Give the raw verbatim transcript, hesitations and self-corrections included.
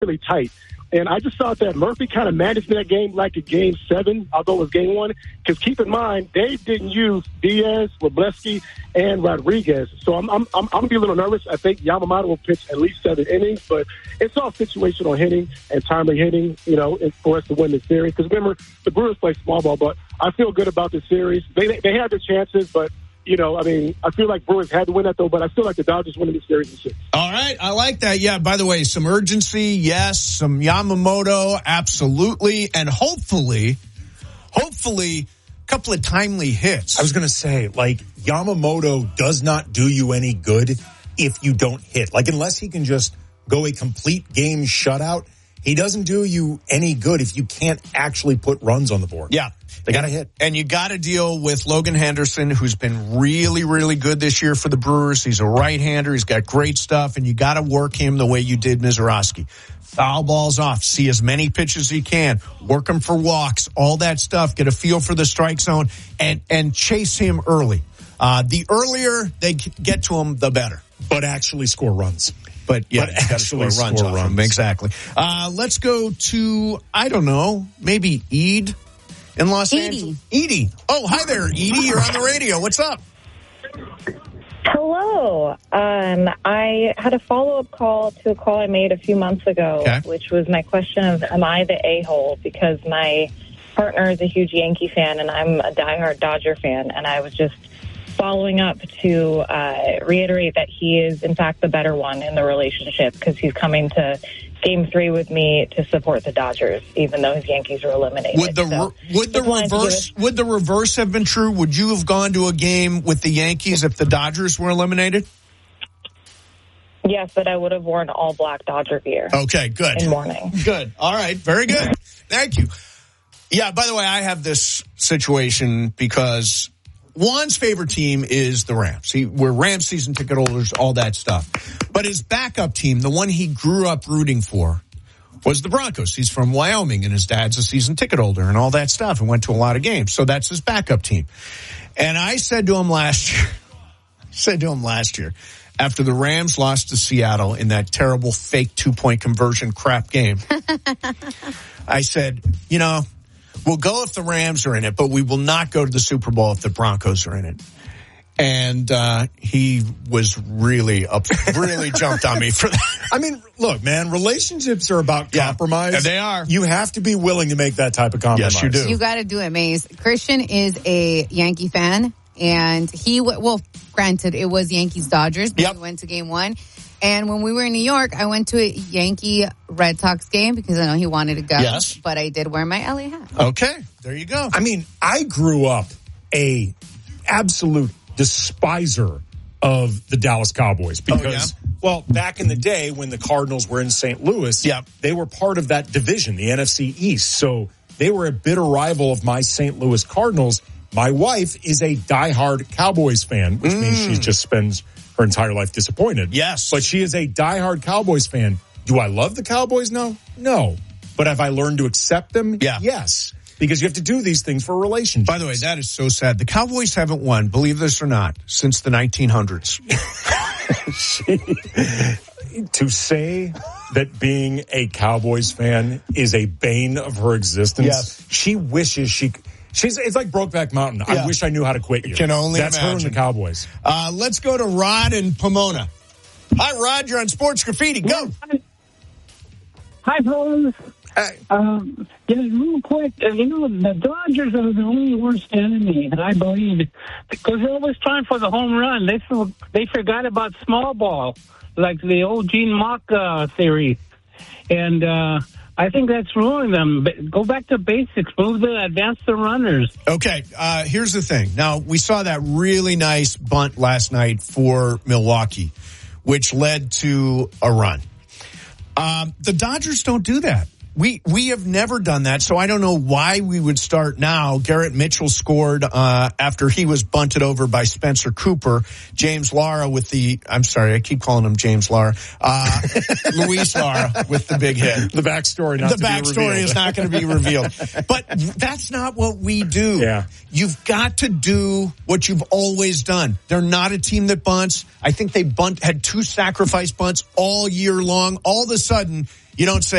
really tight. And I just thought that Murphy kind of managed that game like a game seven, although it was game one. Because keep in mind, Dave didn't use Diaz, Wroblewski, and Rodriguez. So I'm I'm I'm, I'm going to be a little nervous. I think Yamamoto will pitch at least seven innings, but it's all situational hitting and timely hitting, you know, for us to win the series. Because remember, the Brewers play small ball, but I feel good about the series. They they had their chances, but you know, I mean, I feel like Brewers had to win that, though, but I feel like the Dodgers winning the series in six. All right, I like that. Yeah, by the way, some urgency, yes, some Yamamoto, absolutely, and hopefully, hopefully, a couple of timely hits. I was going to say, like, Yamamoto does not do you any good if you don't hit. Like, unless he can just go a complete game shutout, he doesn't do you any good if you can't actually put runs on the board. Yeah. They got to hit. And you got to deal with Logan Henderson, who's been really, really good this year for the Brewers. He's a right-hander. He's got great stuff, and you got to work him the way you did Mizorowski. Foul balls off. See as many pitches as you can. Work him for walks, all that stuff. Get a feel for the strike zone, and, and chase him early. Uh, the earlier they get to him, the better. But actually score runs. But, yeah, but actually runs, score runs. runs. Exactly. Uh, let's go to, I don't know, maybe Ede in Los Edie. Angeles. Edie. Oh, hi there, Edie. You're on the radio. What's up? Hello. Um, I had a follow-up call to a call I made a few months ago, okay. which was my question of, am I the a-hole? Because my partner is a huge Yankee fan, and I'm a diehard Dodger fan, and I was just following up to uh, reiterate that he is, in fact, the better one in the relationship because he's coming to Game Three with me to support the Dodgers, even though his Yankees are eliminated. Would the so, would the reverse would the reverse have been true? Would you have gone to a game with the Yankees if the Dodgers were eliminated? Yes, but I would have worn all black Dodger gear. Okay, good. In mourning. Good. All right, very good. Thank you. Yeah. By the way, I have this situation because Juan's favorite team is the Rams. He, we're Rams season ticket holders, all that stuff. But his backup team, the one he grew up rooting for, was the Broncos. He's from Wyoming, and his dad's a season ticket holder and all that stuff and went to a lot of games. So that's his backup team. And I said to him last year, I said to him last year, after the Rams lost to Seattle in that terrible fake two-point conversion crap game, I said, you know, we'll go if the Rams are in it, but we will not go to the Super Bowl if the Broncos are in it. And uh, he was really up, really jumped on me for that. I mean, look, man, relationships are about yeah, compromise. Yeah, they are. You have to be willing to make that type of compromise. Yes, you do. You got to do it, Maze. Christian is a Yankee fan, and he, w- well, granted, it was Yankees-Dodgers, but yep. we went to game one. And when we were in New York, I went to a Yankee Red Sox game because I know he wanted to go. Yes. But I did wear my L A hat. Okay, there you go. I mean, I grew up a absolute despiser of the Dallas Cowboys because, oh, yeah? well, back in the day when the Cardinals were in Saint Louis, yeah. they were part of that division, the N F C East. So they were a bitter rival of my Saint Louis Cardinals. My wife is a diehard Cowboys fan, which mm. means she just spends her entire life disappointed. Yes. But she is a diehard Cowboys fan. Do I love the Cowboys? No. No. But have I learned to accept them? Yeah. Yes. Because you have to do these things for relationships. By the way, that is so sad. The Cowboys haven't won, believe this or not, since the nineteen hundreds. she, to say that being a Cowboys fan is a bane of her existence, yes. she wishes she could. She's, it's like Brokeback Mountain. Yeah. I wish I knew how to quit you. Can only That's imagine. her and the Cowboys. Uh, let's go to Rod in Pomona. Hi, Rod. You're on Sports Graffiti. Go. Hi, fellas. Hey. Um, yeah, real quick, uh, you know, the Dodgers are the only worst enemy, and I believe, because they're always trying for the home run. They for, they forgot about small ball, like the old Gene Mock uh, theory. And, uh, I think that's ruining them. Go back to basics. Move the advance the runners. Okay, uh, here's the thing. Now, we saw that really nice bunt last night for Milwaukee, which led to a run. Um, the Dodgers don't do that. We we have never done that, so I don't know why we would start now. Garrett Mitchell scored uh, after he was bunted over by Spencer Cooper. James Lara with the, I'm sorry, I keep calling him James Lara. Uh, Luis Lara with the big hit. The backstory not The to backstory be revealed. is not going to be revealed. But that's not what we do. Yeah. You've got to do what you've always done. They're not a team that bunts. I think they bunt had two sacrifice bunts all year long. All of a sudden, you don't say,